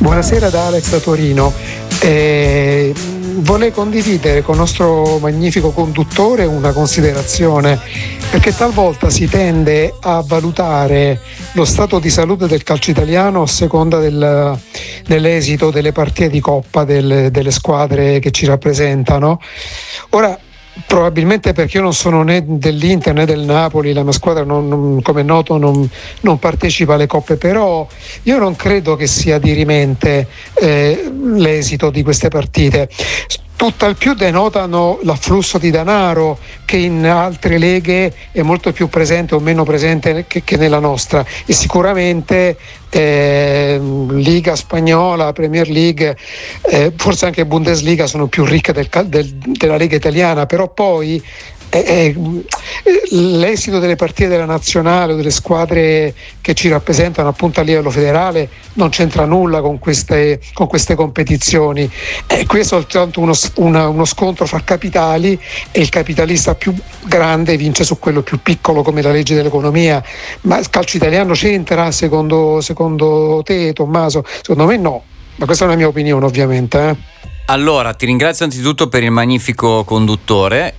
Buonasera da Alex da Torino. Vorrei condividere con il nostro magnifico conduttore una considerazione, perché talvolta si tende a valutare lo stato di salute del calcio italiano a seconda dell'esito delle partite di Coppa delle squadre che ci rappresentano. Ora, probabilmente perché io non sono né dell'Inter né del Napoli, la mia squadra come è noto non partecipa alle coppe, però io non credo che sia dirimente l'esito di queste partite. Tutt'al più denotano l'afflusso di denaro che in altre leghe è molto più presente o meno presente che nella nostra, e sicuramente Liga spagnola, Premier League, forse anche Bundesliga sono più ricche della Lega italiana, però poi l'esito delle partite della nazionale o delle squadre che ci rappresentano appunto a livello federale non c'entra nulla con queste competizioni. Qui è soltanto uno scontro fra capitali, e il capitalista più grande vince su quello più piccolo, come la legge dell'economia. Ma il calcio italiano c'entra secondo te, Tommaso? Secondo me no, ma questa è una mia opinione, ovviamente. Allora, ti ringrazio anzitutto per il magnifico conduttore.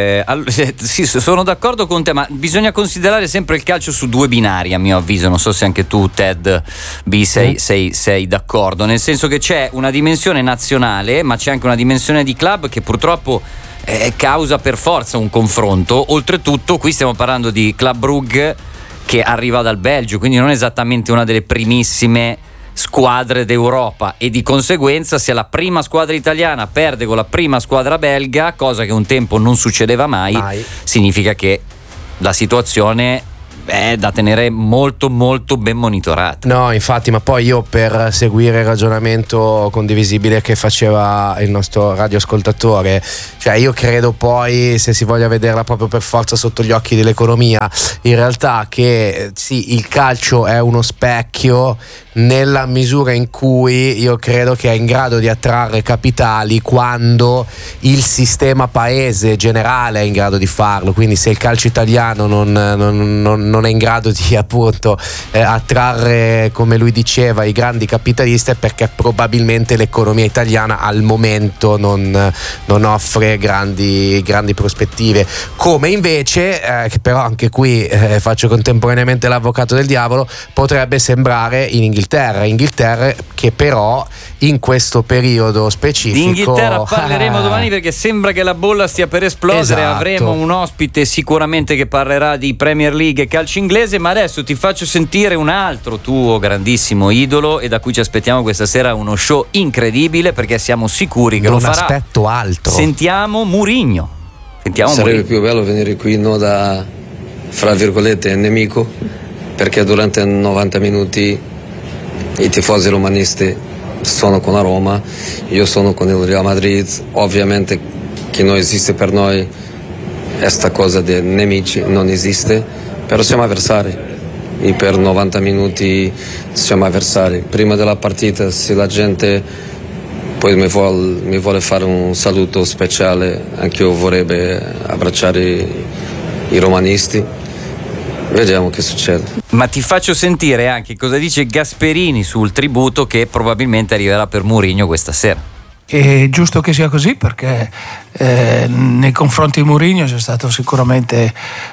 Sì, sono d'accordo con te, ma bisogna considerare sempre il calcio su due binari, a mio avviso. Non so se anche tu, Ted B, sei d'accordo, nel senso che c'è una dimensione nazionale, ma c'è anche una dimensione di club che purtroppo causa per forza un confronto. Oltretutto, qui stiamo parlando di Club Brugge, che arriva dal Belgio, quindi non esattamente una delle primissime squadre d'Europa, e di conseguenza se la prima squadra italiana perde con la prima squadra belga, cosa che un tempo non succedeva mai. Significa che la situazione è da tenere molto molto ben monitorata. No, infatti, ma poi io, per seguire il ragionamento condivisibile che faceva il nostro radioascoltatore, cioè io credo poi, se si voglia vederla proprio per forza sotto gli occhi dell'economia, in realtà che sì, il calcio è uno specchio nella misura in cui io credo che è in grado di attrarre capitali quando il sistema paese generale è in grado di farlo. Quindi se il calcio italiano non è in grado di appunto attrarre, come lui diceva, i grandi capitalisti, è perché probabilmente l'economia italiana al momento non offre grandi prospettive, come invece che però anche qui faccio contemporaneamente l'avvocato del diavolo, potrebbe sembrare in Inghilterra, che però in questo periodo specifico di Inghilterra parleremo domani, perché sembra che la bolla stia per esplodere. Esatto. Avremo un ospite sicuramente che parlerà di Premier League e calcio inglese, ma adesso ti faccio sentire un altro tuo grandissimo idolo, e da cui ci aspettiamo questa sera uno show incredibile, perché siamo sicuri che non lo farà. aspetto altro. Sentiamo Mourinho. Sarebbe più bello venire qui non da, fra virgolette, nemico, perché durante 90 minuti i tifosi romanisti sono con la Roma, io sono con il Real Madrid. Ovviamente che non esiste per noi questa cosa di nemici, non esiste, però siamo avversari, e per 90 minuti siamo avversari. Prima della partita, se la gente poi mi vuole fare un saluto speciale, anche io vorrebbe abbracciare i romanisti. Vediamo che succede. Ma ti faccio sentire anche cosa dice Gasperini sul tributo che probabilmente arriverà per Mourinho questa sera. È giusto che sia così, perché nei confronti di Mourinho c'è stato sicuramente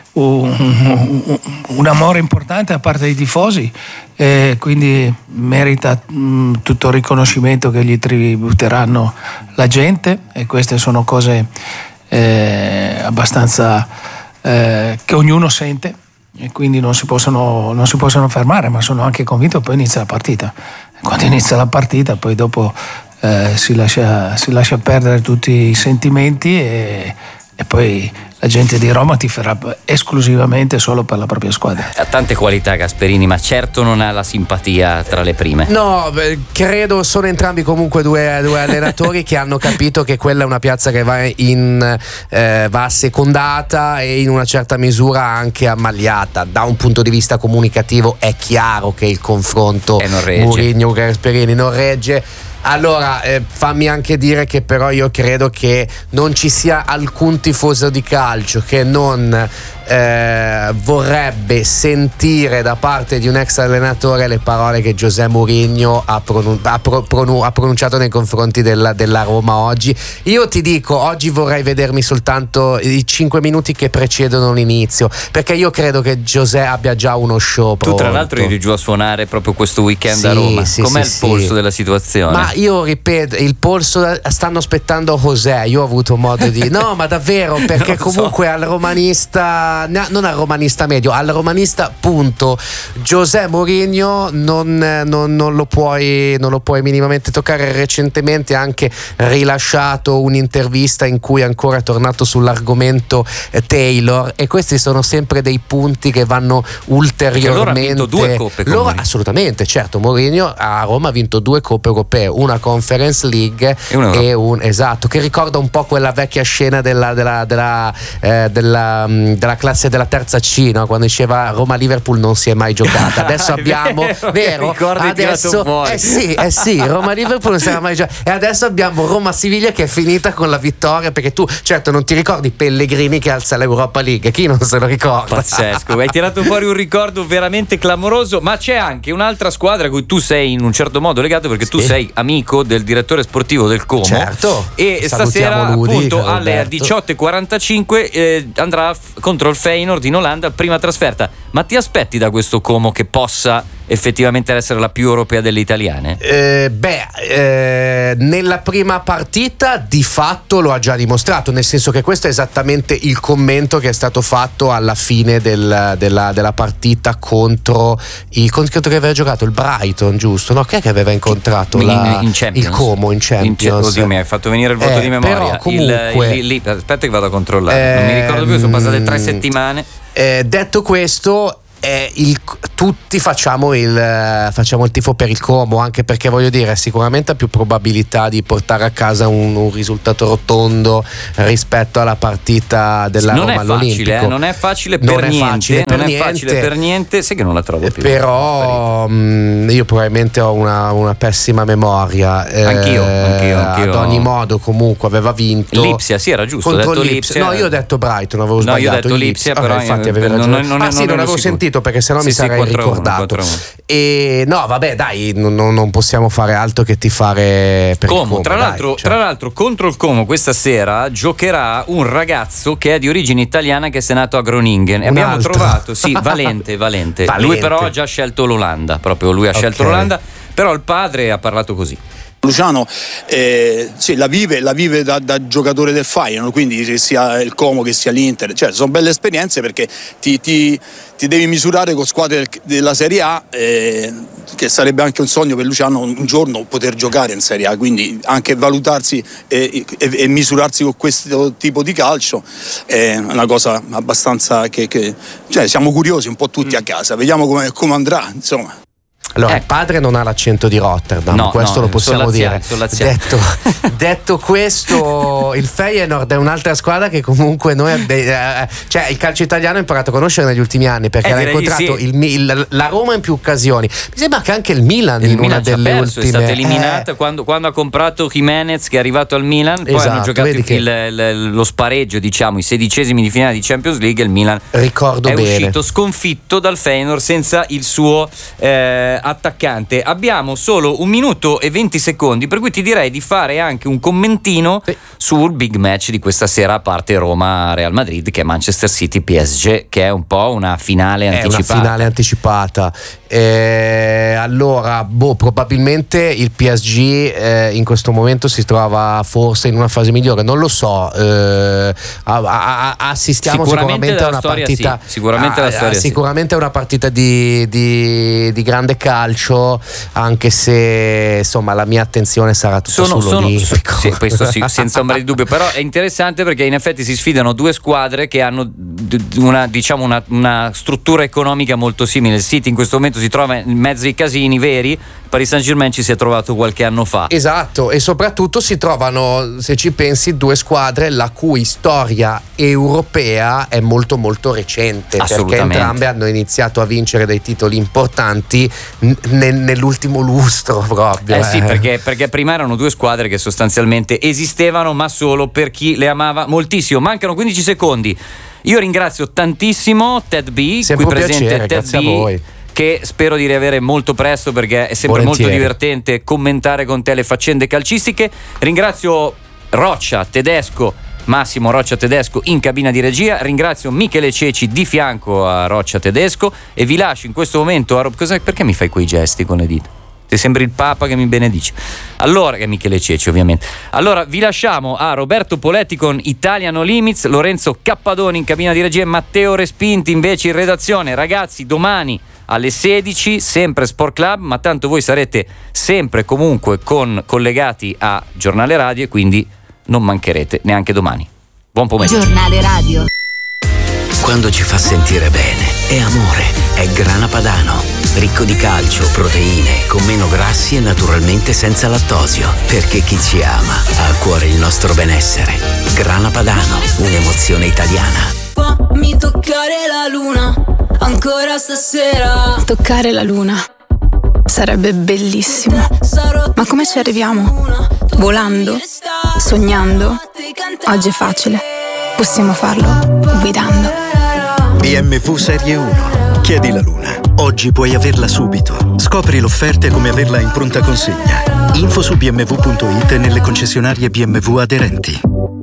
un amore importante da parte dei tifosi, quindi merita tutto il riconoscimento che gli tributeranno la gente, e queste sono cose abbastanza che ognuno sente, e quindi non si possono fermare, ma sono anche convinto poi inizia la partita. Quando inizia la partita poi dopo si lascia perdere tutti i sentimenti, e poi la gente di Roma tiferà esclusivamente solo per la propria squadra. Ha tante qualità Gasperini, ma certo non ha la simpatia tra le prime. No, credo sono entrambi comunque due allenatori che hanno capito che quella è una piazza che va assecondata e in una certa misura anche ammagliata. Da un punto di vista comunicativo è chiaro che il confronto Mourinho-Gasperini non regge. Allora, fammi anche dire che però io credo che non ci sia alcun tifoso di calcio che non vorrebbe sentire da parte di un ex allenatore le parole che José Mourinho ha pronunciato nei confronti della Roma oggi. Io ti dico, oggi vorrei vedermi soltanto i 5 minuti che precedono l'inizio, perché io credo che José abbia già uno show pronto. Tu tra l'altro eri giù a suonare proprio questo weekend a Roma. Com'è il polso della situazione? Ma io ripeto, il polso, stanno aspettando José. Io ho avuto modo di no, ma davvero, perché comunque al romanista, non al romanista medio, al romanista punto, José Mourinho non lo puoi minimamente toccare. Recentemente ha anche rilasciato un'intervista in cui è ancora tornato sull'argomento Taylor, e questi sono sempre dei punti che vanno ulteriormente. Allora ha vinto 2 coppe con Mourinho. Assolutamente, certo. Mourinho a Roma ha vinto 2 coppe europee, una Conference League e esatto, che ricorda un po' quella vecchia scena della classe della terza C, no? Quando diceva Roma-Liverpool non si è mai giocata. Adesso abbiamo vero? Adesso sì, Roma-Liverpool non si è mai giocata, e adesso abbiamo Roma-Siviglia che è finita con la vittoria, perché tu certo non ti ricordi Pellegrini che alza l'Europa League, chi non se lo ricorda? Pazzesco, hai tirato fuori un ricordo veramente clamoroso. Ma c'è anche un'altra squadra a cui tu sei in un certo modo legato, perché tu sei amico del direttore sportivo del Como. Certo. E stasera appunto alle 18:45 andrà contro il Feyenoord in Olanda, prima trasferta. Ma ti aspetti da questo Como che possa effettivamente essere la più europea delle italiane? Nella prima partita di fatto lo ha già dimostrato, nel senso che questo è esattamente il commento che è stato fatto alla fine della partita contro che aveva giocato il Brighton, giusto? No, chi è che aveva incontrato in Champions? Il Como in Champions? Oddio, mi hai fatto venire il vuoto di memoria. Però comunque aspetta che vado a controllare, non mi ricordo più, sono passate 3 settimane. Detto questo, tutti facciamo il tifo per il Como, anche perché voglio dire, sicuramente ha più probabilità di portare a casa un risultato rotondo rispetto alla partita della Roma all'Olimpico. Non è facile per niente, sai che non la trovo più. Però io probabilmente ho una pessima memoria. Anch'io. Ad ogni modo comunque aveva vinto Lipsia, sì, era giusto, ho detto Lipsia. No, io ho detto Brighton, avevo sbagliato. Io ho detto Lipsia, però infatti avevi ragione. Non avevo sentito, perché sennò mi sarei ricordato. 4-1. E no, vabbè, dai, non possiamo fare altro che tifare per Como. il Como. Tra l'altro contro il Como questa sera giocherà un ragazzo che è di origine italiana, che è nato a Groningen. E abbiamo trovato Valente. Lui però ha già scelto l'Olanda, proprio lui ha scelto l'Olanda, però il padre ha parlato così. Luciano la vive da giocatore del Feyenoord, quindi che sia il Como che sia l'Inter, cioè sono belle esperienze, perché ti devi misurare con squadre della Serie A, che sarebbe anche un sogno per Luciano un giorno poter giocare in Serie A, quindi anche valutarsi e misurarsi con questo tipo di calcio è una cosa abbastanza cioè siamo curiosi un po' tutti a casa, vediamo come andrà, insomma. Allora, il padre non ha l'accento di Rotterdam, questo lo possiamo dire. Detto questo, il Feyenoord è un'altra squadra che comunque noi cioè il calcio italiano ha imparato a conoscere negli ultimi anni, perché ha incontrato la Roma in più occasioni. Mi sembra che anche il Milan in una delle ultime è stata eliminata quando ha comprato Jimenez, che è arrivato al Milan. Poi hanno giocato lo spareggio, diciamo i 16esimi di finale di Champions League, e il Milan uscito sconfitto dal Feyenoord senza il suo attaccante. Abbiamo solo 1 minuto e 20 secondi, per cui ti direi di fare anche un commentino sul big match di questa sera, a parte Roma-Real Madrid, che è Manchester City-PSG, che è un po' una finale anticipata. Una finale anticipata. Allora, probabilmente il PSG in questo momento si trova forse in una fase migliore, non lo so. Assistiamo sicuramente a una partita. Sicuramente è una partita di grande calcio, anche se insomma la mia attenzione sarà tutta sull'Olimpico. Sì, questo sì, senza ombra di dubbio. Però è interessante perché in effetti si sfidano 2 squadre che hanno una struttura economica molto simile. Il City in questo momento si trova in mezzo ai casini veri, Paris Saint-Germain ci si è trovato qualche anno fa. Esatto, e soprattutto si trovano, se ci pensi, 2 squadre la cui storia europea è molto molto recente, perché entrambe hanno iniziato a vincere dei titoli importanti nell'ultimo lustro proprio. Sì, perché prima erano 2 squadre che sostanzialmente esistevano, ma solo per chi le amava moltissimo. Mancano 15 secondi. Io ringrazio tantissimo Ted B, sempre qui presente. piacere, Ted grazie B, a voi. Che spero di riavere molto presto, perché è sempre Volentieri. molto divertente commentare con te le faccende calcistiche. Ringrazio Roccia Tedesco, Massimo Roccia Tedesco in cabina di regia. Ringrazio Michele Ceci di fianco a Roccia Tedesco e vi lascio in questo momento perché mi fai quei gesti con le dita? Ti sembri il Papa che mi benedice. Allora, che è Michele Ceci ovviamente. Allora vi lasciamo a Roberto Poletti con Italian No Limits, Lorenzo Cappadoni in cabina di regia e Matteo Respinti invece in redazione. Ragazzi, domani alle 16 sempre Sport Club, ma tanto voi sarete sempre comunque collegati a Giornale Radio e quindi non mancherete neanche domani. Buon pomeriggio. Giornale Radio. Quando ci fa sentire bene, è amore, è Grana Padano. Ricco di calcio, proteine, con meno grassi e naturalmente senza lattosio. Perché chi ci ama ha a cuore il nostro benessere. Grana Padano, un'emozione italiana. Fammi toccare la luna, ancora stasera. Toccare la luna sarebbe bellissimo. Ma come ci arriviamo? Volando? Sognando? Oggi è facile. Possiamo farlo guidando. BMW Serie 1. Chiedi la luna. Oggi puoi averla subito. Scopri l'offerta e come averla in pronta consegna. Info su bmw.it e nelle concessionarie BMW aderenti.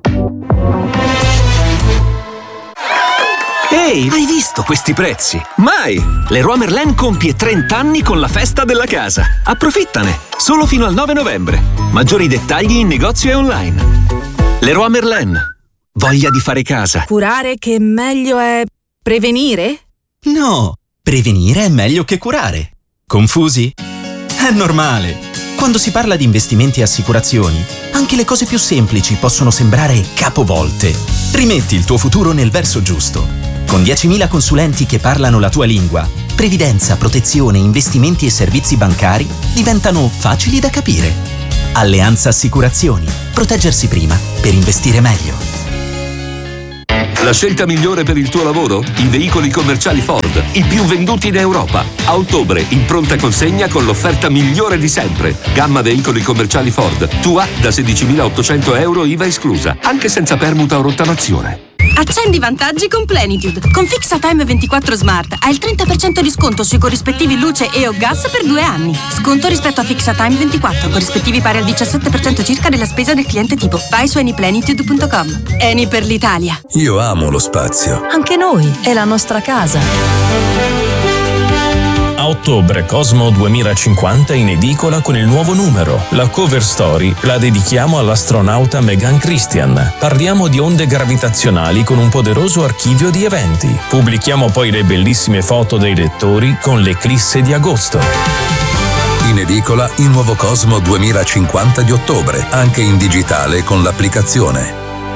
Ehi, hai visto questi prezzi? Mai! Leroy Merlin compie 30 anni con la festa della casa. Approfittane! Solo fino al 9 novembre. Maggiori dettagli in negozio e online. Leroy Merlin. Voglia di fare casa. Curare che meglio è prevenire? No, prevenire è meglio che curare. Confusi? È normale. Quando si parla di investimenti e assicurazioni, anche le cose più semplici possono sembrare capovolte. Rimetti il tuo futuro nel verso giusto. Con 10.000 consulenti che parlano la tua lingua, previdenza, protezione, investimenti e servizi bancari diventano facili da capire. Alleanza Assicurazioni. Proteggersi prima per investire meglio. La scelta migliore per il tuo lavoro? I veicoli commerciali Ford, i più venduti in Europa. A ottobre, in pronta consegna con l'offerta migliore di sempre. Gamma veicoli commerciali Ford, tua da 16.800 euro IVA esclusa, anche senza permuta o rottamazione. Accendi i vantaggi con Plenitude. Con FixaTime 24 Smart hai il 30% di sconto sui corrispettivi luce e o gas per 2 anni. Sconto rispetto a FixaTime 24, corrispettivi pari al 17% circa della spesa del cliente tipo. Vai su anyplenitude.com. Eni per l'Italia. Io amo lo spazio. Anche noi, è la nostra casa. A ottobre Cosmo 2050 in edicola con il nuovo numero. La cover story la dedichiamo all'astronauta Megan Christian. Parliamo di onde gravitazionali con un poderoso archivio di eventi. Pubblichiamo poi le bellissime foto dei lettori con l'eclisse di agosto. In edicola il nuovo Cosmo 2050 di ottobre, anche in digitale con l'applicazione.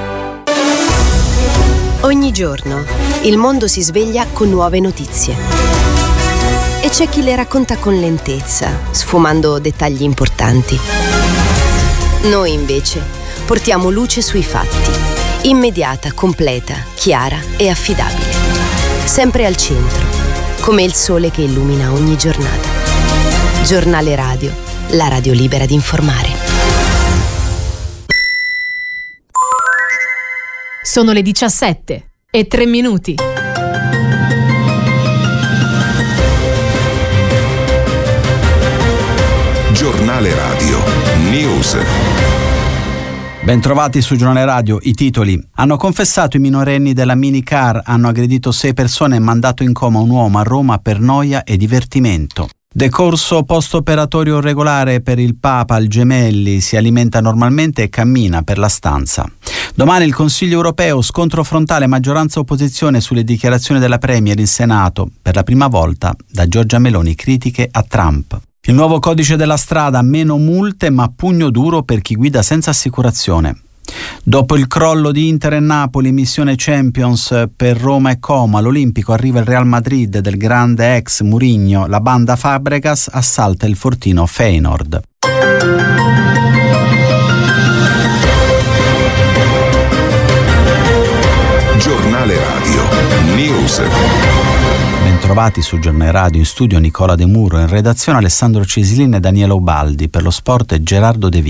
Ogni giorno il mondo si sveglia con nuove notizie. E c'è chi le racconta con lentezza, sfumando dettagli importanti. Noi invece portiamo luce sui fatti, immediata, completa, chiara e affidabile. Sempre al centro, come il sole che illumina ogni giornata. Giornale Radio, la radio libera di informare. Sono le 17:03. Giornale Radio News. Bentrovati su Giornale Radio. I titoli: hanno confessato i minorenni della minicar, hanno aggredito 6 persone e mandato in coma un uomo a Roma per noia e divertimento. Decorso post-operatorio regolare per il Papa al Gemelli, si alimenta normalmente e cammina per la stanza. Domani il Consiglio europeo, scontro frontale maggioranza-opposizione sulle dichiarazioni della Premier in Senato, per la prima volta da Giorgia Meloni critiche a Trump. Il nuovo codice della strada, meno multe ma pugno duro per chi guida senza assicurazione. Dopo il crollo di Inter e Napoli, missione Champions per Roma e Como, all'Olimpico arriva il Real Madrid del grande ex Mourinho, la banda Fabregas assalta il fortino Feyenoord. Giornale Radio News. Bentrovati su Giornale Radio, in studio Nicola De Muro, in redazione Alessandro Cislin e Daniele Ubaldi, per lo sport Gerardo De Vivo.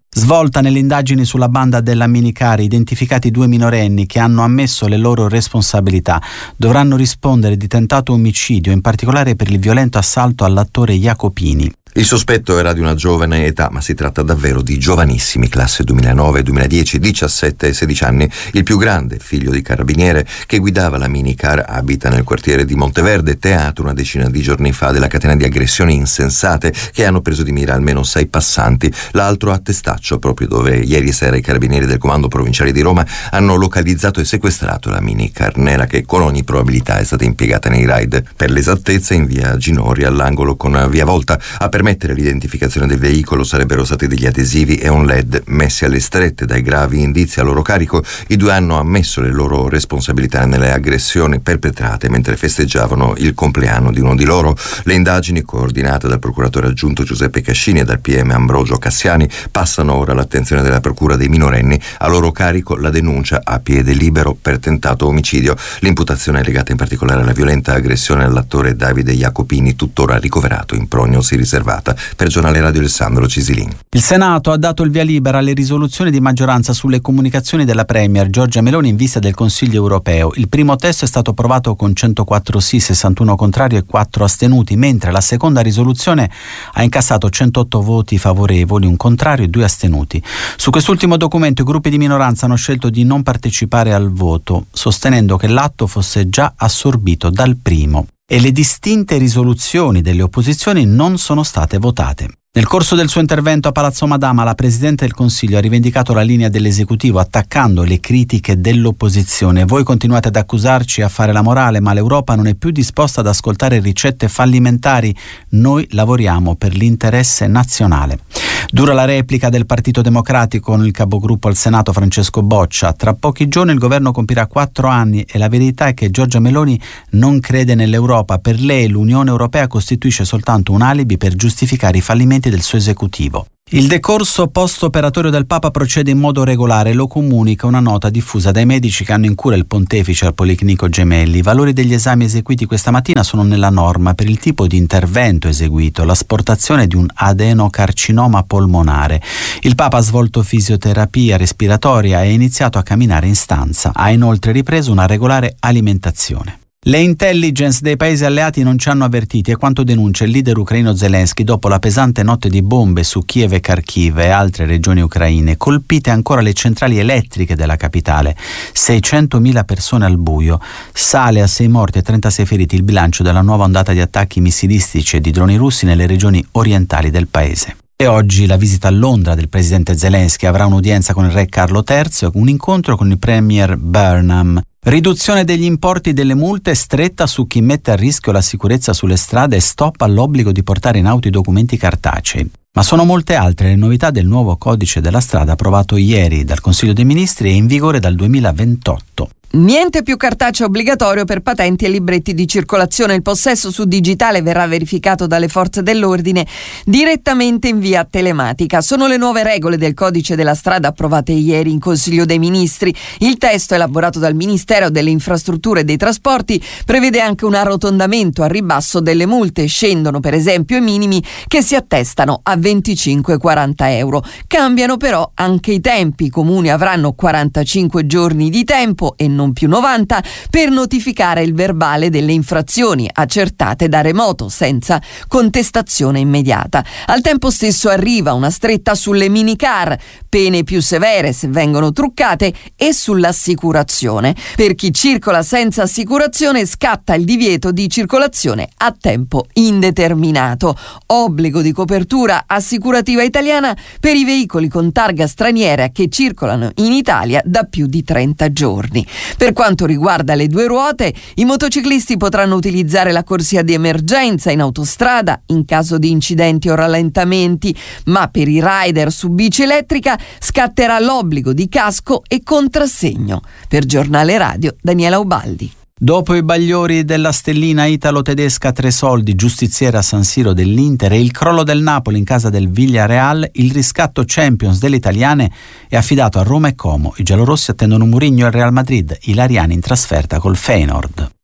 Svolta nelle indagini sulla banda della minicar, identificati 2 minorenni che hanno ammesso le loro responsabilità. Dovranno rispondere di tentato omicidio, in particolare per il violento assalto all'attore Jacopini. Il sospetto era di una giovane età, ma si tratta davvero di giovanissimi, classe 2009-2010, 17 e 16 anni. Il più grande, figlio di carabiniere, che guidava la minicar, abita nel quartiere di Monteverde, teatro una decina di giorni fa della catena di aggressioni insensate che hanno preso di mira almeno 6 passanti. L'altro a Testaccio, proprio dove ieri sera i carabinieri del comando provinciale di Roma hanno localizzato e sequestrato la minicar nera che con ogni probabilità è stata impiegata nei raid. Per l'esattezza in via Ginori, all'angolo con via Volta. A permettere l'identificazione del veicolo sarebbero stati degli adesivi e un LED messi alle strette. Dai gravi indizi a loro carico, i 2 hanno ammesso le loro responsabilità nelle aggressioni perpetrate mentre festeggiavano il compleanno di uno di loro. Le indagini, coordinate dal procuratore aggiunto Giuseppe Cascini e dal PM Ambrogio Cassiani, passano ora all'attenzione della procura dei minorenni. A loro carico la denuncia a piede libero per tentato omicidio. L'imputazione è legata in particolare alla violenta aggressione all'attore Davide Jacopini, tuttora ricoverato in prognosi riservata. Per Giornale Radio Alessandro Cisilin. Il Senato ha dato il via libera alle risoluzioni di maggioranza sulle comunicazioni della Premier Giorgia Meloni in vista del Consiglio europeo. Il primo testo è stato approvato con 104 sì, 61 contrari e 4 astenuti, mentre la seconda risoluzione ha incassato 108 voti favorevoli, un contrario e 2 astenuti. Su quest'ultimo documento i gruppi di minoranza hanno scelto di non partecipare al voto, sostenendo che l'atto fosse già assorbito dal primo. E le distinte risoluzioni delle opposizioni non sono state votate. Nel corso del suo intervento a Palazzo Madama, la Presidente del Consiglio ha rivendicato la linea dell'esecutivo attaccando le critiche dell'opposizione. Voi continuate ad accusarci a fare la morale, ma l'Europa non è più disposta ad ascoltare ricette fallimentari. Noi lavoriamo per l'interesse nazionale. Dura la replica del Partito Democratico con il capogruppo al Senato Francesco Boccia. Tra pochi giorni il governo compirà 4 anni e la verità è che Giorgia Meloni non crede nell'Europa. Per lei l'Unione Europea costituisce soltanto un alibi per giustificare i fallimenti del suo esecutivo. Il decorso post-operatorio del Papa procede in modo regolare, lo comunica una nota diffusa dai medici che hanno in cura il pontefice al Policlinico Gemelli. I valori degli esami eseguiti questa mattina sono nella norma per il tipo di intervento eseguito, l'asportazione di un adenocarcinoma polmonare. Il Papa ha svolto fisioterapia respiratoria e ha iniziato a camminare in stanza. Ha inoltre ripreso una regolare alimentazione. Le intelligence dei paesi alleati non ci hanno avvertiti, è quanto denuncia il leader ucraino Zelensky dopo la pesante notte di bombe su Kiev e Kharkiv e altre regioni ucraine. Colpite ancora le centrali elettriche della capitale. 600.000 persone al buio. Sale a 6 morti e 36 feriti il bilancio della nuova ondata di attacchi missilistici e di droni russi nelle regioni orientali del paese. E oggi la visita a Londra del presidente Zelensky, avrà un'udienza con il re Carlo III e un incontro con il premier Burnham. Riduzione degli importi delle multe, stretta su chi mette a rischio la sicurezza sulle strade e stop all'obbligo di portare in auto i documenti cartacei. Ma sono molte altre le novità del nuovo codice della strada approvato ieri dal Consiglio dei Ministri e in vigore dal 2028. Niente più cartaceo obbligatorio per patenti e libretti di circolazione. Il possesso su digitale verrà verificato dalle forze dell'ordine direttamente in via telematica. Sono le nuove regole del codice della strada approvate ieri in Consiglio dei Ministri. Il testo, elaborato dal Ministero delle Infrastrutture e dei Trasporti, prevede anche un arrotondamento al ribasso delle multe. Scendono per esempio i minimi che si attestano a 25-40 euro. Cambiano però anche i tempi. I comuni avranno 45 giorni di tempo e non più 90 per notificare il verbale delle infrazioni accertate da remoto senza contestazione immediata. Al tempo stesso arriva una stretta sulle minicar, pene più severe se vengono truccate, e sull'assicurazione. Per chi circola senza assicurazione scatta il divieto di circolazione a tempo indeterminato. Obbligo di copertura assicurativa italiana per i veicoli con targa straniera che circolano in Italia da più di 30 giorni. Per quanto riguarda le 2 ruote, i motociclisti potranno utilizzare la corsia di emergenza in autostrada in caso di incidenti o rallentamenti, ma per i rider su bici elettrica scatterà l'obbligo di casco e contrassegno. Per Giornale Radio, Daniela Ubaldi. Dopo i bagliori della stellina italo-tedesca Tresoldi, giustiziera a San Siro dell'Inter, e il crollo del Napoli in casa del Villarreal, il riscatto Champions delle italiane è affidato a Roma e Como. I giallorossi attendono Mourinho e il Real Madrid, i lariani in trasferta col Feyenoord.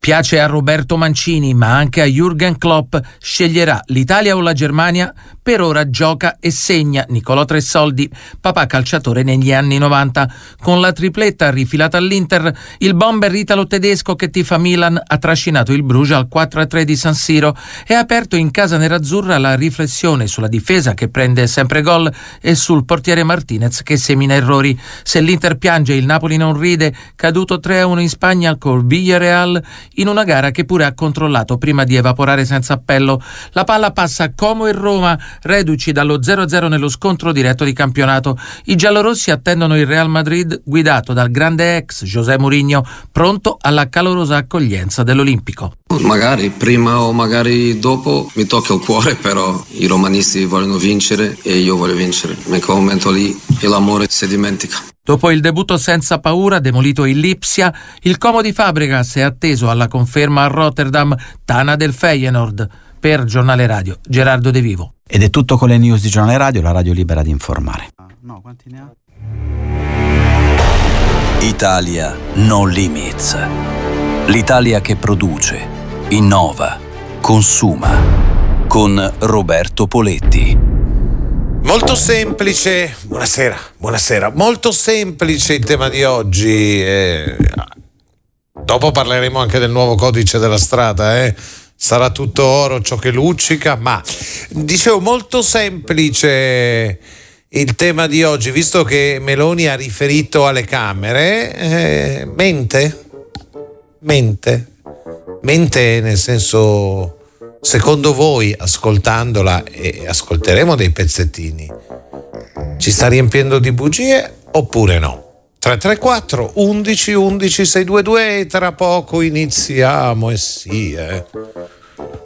Piace a Roberto Mancini, ma anche a Jürgen Klopp. Sceglierà l'Italia o la Germania? Per ora gioca e segna Nicolò Tressoldi, papà calciatore negli anni 90. Con la tripletta rifilata all'Inter, il bomber italo-tedesco che tifa Milan ha trascinato il Bruges al 4-3 di San Siro e ha aperto in casa nerazzurra la riflessione sulla difesa che prende sempre gol e sul portiere Martinez che semina errori. Se l'Inter piange, il Napoli non ride, caduto 3-1 in Spagna col Villarreal in una gara che pure ha controllato prima di evaporare senza appello. La palla passa a Como e Roma, reduci dallo 0-0 nello scontro diretto di campionato. I giallorossi attendono il Real Madrid guidato dal grande ex José Mourinho, pronto alla calorosa accoglienza dell'Olimpico. Magari prima o magari dopo mi tocca il cuore, però i romanisti vogliono vincere e io voglio vincere. In quel momento lì l'amore si dimentica. Dopo il debutto senza paura, demolito il Lipsia, il Como di Fabregas è atteso alla conferma a Rotterdam, tana del Feyenoord. Per Giornale Radio, Gerardo De Vivo. Ed è tutto con le news di Giornale Radio, la radio libera di informare. No, quanti ne ha? Italia No Limits. L'Italia che produce, innova, consuma. Con Roberto Poletti. Molto semplice, buonasera, molto semplice il tema di oggi. Dopo parleremo anche del nuovo codice della strada, sarà tutto oro ciò che luccica, ma dicevo molto semplice il tema di oggi, visto che Meloni ha riferito alle Camere, mente nel senso, secondo voi, ascoltandola, e ascolteremo dei pezzettini, ci sta riempiendo di bugie oppure no? 334 11 11 622, tra poco iniziamo,